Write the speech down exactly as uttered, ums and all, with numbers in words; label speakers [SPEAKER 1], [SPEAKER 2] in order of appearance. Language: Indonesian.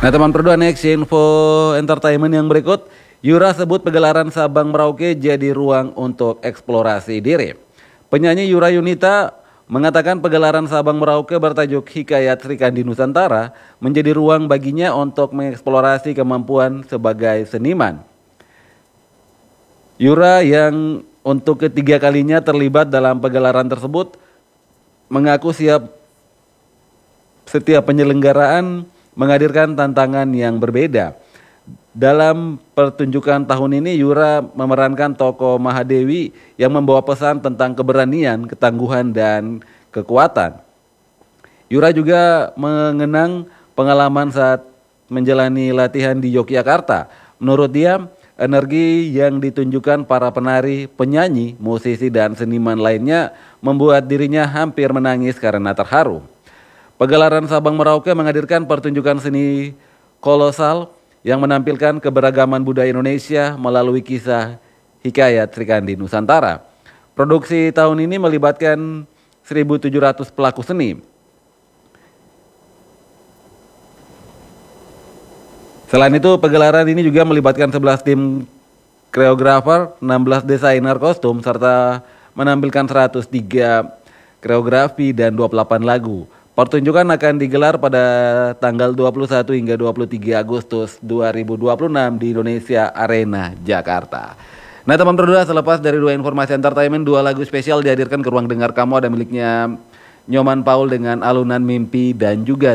[SPEAKER 1] Nah teman berdua, next info entertainment yang berikut. Yura sebut pegelaran Sabang Merauke jadi ruang untuk eksplorasi diri. Penyanyi Yura Yunita mengatakan pegelaran Sabang Merauke bertajuk Hikayat Sri Kandi Nusantara menjadi ruang baginya untuk mengeksplorasi kemampuan sebagai seniman. Yura yang untuk ketiga kalinya terlibat dalam pegelaran tersebut mengaku siap setiap penyelenggaraan menghadirkan tantangan yang berbeda. Dalam pertunjukan tahun ini Yura memerankan tokoh Mahadewi yang membawa pesan tentang keberanian, ketangguhan, dan kekuatan. Yura juga mengenang pengalaman saat menjalani latihan di Yogyakarta. Menurut dia, energi yang ditunjukkan para penari, penyanyi, musisi, dan seniman lainnya membuat dirinya hampir menangis karena terharu. Pegelaran Sabang Merauke menghadirkan pertunjukan seni kolosal yang menampilkan keberagaman budaya Indonesia melalui kisah Hikayat Sri Kandi Nusantara. Produksi tahun ini melibatkan seribu tujuh ratus pelaku seni. Selain itu, pegelaran ini juga melibatkan sebelas tim koreografer, enam belas desainer kostum, serta menampilkan seratus tiga koreografi dan dua puluh delapan lagu. Pertunjukan akan digelar pada tanggal dua puluh satu hingga dua puluh tiga Agustus dua ribu dua puluh enam di Indonesia Arena, Jakarta. Nah teman berdua, selepas dari dua informasi entertainment, dua lagu spesial dihadirkan ke ruang dengar kamu. Ada miliknya Nyoman Paul dengan Alunan Mimpi dan juga